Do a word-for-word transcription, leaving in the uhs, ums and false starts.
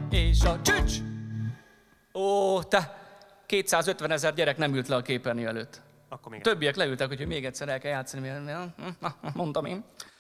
és a csücs! Ó, te! kétszázötven ezer gyerek nem ült le a képernyő előtt. Akkor még Többiek leültek, úgyhogy még egyszer el kell játszani, mondtam én.